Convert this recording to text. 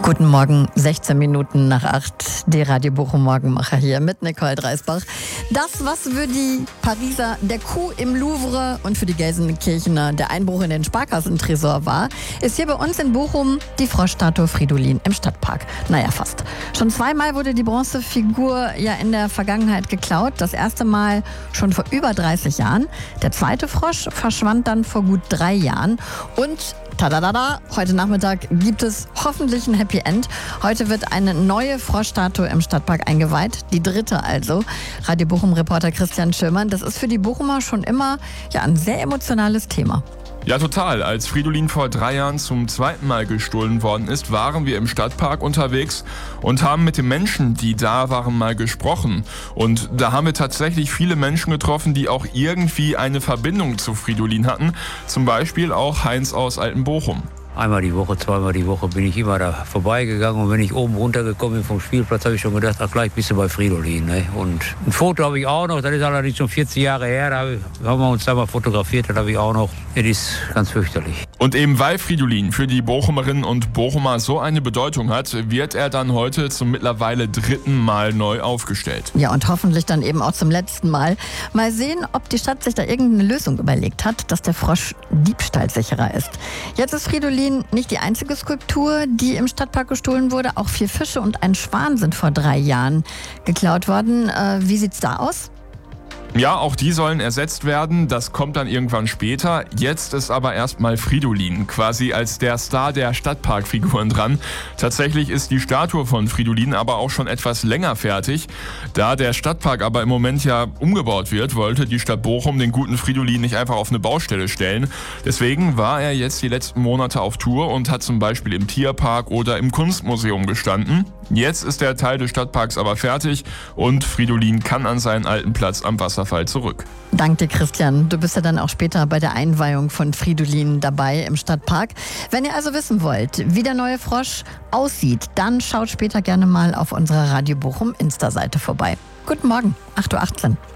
Guten Morgen, 16 Minuten nach 8, die Radio Bochum Morgenmacher hier mit Nicole Dreisbach. Das, was für die Pariser der Coup im Louvre und für die Gelsenkirchener der Einbruch in den Sparkassentresor war, ist hier bei uns in Bochum die Froschstatue Fridolin im Stadtpark. Naja, fast. Schon zweimal wurde die Bronzefigur ja in der Vergangenheit geklaut. Das erste Mal schon vor über 30 Jahren. Der zweite Frosch verschwand dann vor gut 3 Jahren. Und tadadada, heute Nachmittag gibt es hoffentlich ein Happy End. Heute wird eine neue Froschstatue im Stadtpark eingeweiht, die dritte also. Radio Bochum-Reporter Christian Schirmann, das ist für die Bochumer schon immer ein sehr emotionales Thema. Ja, total. Als Fridolin vor 3 Jahren zum zweiten Mal gestohlen worden ist, waren wir im Stadtpark unterwegs und haben mit den Menschen, die da waren, mal gesprochen. Und da haben wir tatsächlich viele Menschen getroffen, die auch irgendwie eine Verbindung zu Fridolin hatten. Zum Beispiel auch Heinz aus Altenbochum. Einmal die Woche, zweimal die Woche bin ich immer da vorbeigegangen und wenn ich oben runtergekommen bin vom Spielplatz, habe ich schon gedacht, ach gleich bist du bei Fridolin. Ne? Und ein Foto habe ich auch noch, das ist allerdings schon 40 Jahre her, da haben wir uns da mal fotografiert, das habe ich auch noch. Das ist ganz fürchterlich. Und eben weil Fridolin für die Bochumerinnen und Bochumer so eine Bedeutung hat, wird er dann heute zum mittlerweile 3. Mal neu aufgestellt. Ja, und hoffentlich dann eben auch zum letzten Mal. Mal sehen, ob die Stadt sich da irgendeine Lösung überlegt hat, dass der Frosch diebstahlsicherer ist. Jetzt ist Fridolin nicht die einzige Skulptur, die im Stadtpark gestohlen wurde. Auch 4 Fische und ein Schwan sind vor 3 Jahren geklaut worden. Wie sieht's da aus? Ja, auch die sollen ersetzt werden. Das kommt dann irgendwann später. Jetzt ist aber erstmal Fridolin quasi als der Star der Stadtparkfiguren dran. Tatsächlich ist die Statue von Fridolin aber auch schon etwas länger fertig. Da der Stadtpark aber im Moment ja umgebaut wird, wollte die Stadt Bochum den guten Fridolin nicht einfach auf eine Baustelle stellen. Deswegen war er jetzt die letzten Monate auf Tour und hat zum Beispiel im Tierpark oder im Kunstmuseum gestanden. Jetzt ist der Teil des Stadtparks aber fertig und Fridolin kann an seinen alten Platz am Wasserfall zurück. Danke dir, Christian. Du bist ja dann auch später bei der Einweihung von Fridolin dabei im Stadtpark. Wenn ihr also wissen wollt, wie der neue Frosch aussieht, dann schaut später gerne mal auf unserer Radio Bochum Insta-Seite vorbei. Guten Morgen, 8:18 Uhr.